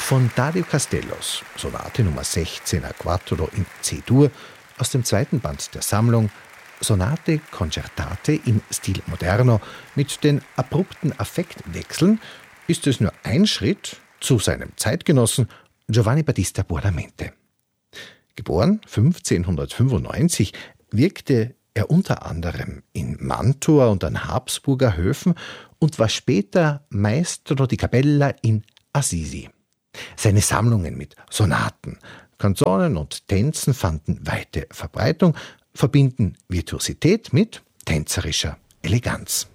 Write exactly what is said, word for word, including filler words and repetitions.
von Dario Castellos, Sonate Nummer sechzehn a Quattro in C-Dur, aus dem zweiten Band der Sammlung Sonate Concertate im Stil Moderno mit den abrupten Affektwechseln, ist es nur ein Schritt zu seinem Zeitgenossen Giovanni Battista Buonamente. Geboren fünfzehnhundertfünfundneunzig, wirkte er unter anderem in Mantua und an Habsburger Höfen und war später Maestro di Capella in Assisi. Seine Sammlungen mit Sonaten, Canzonen und Tänzen fanden weite Verbreitung, verbinden Virtuosität mit tänzerischer Eleganz.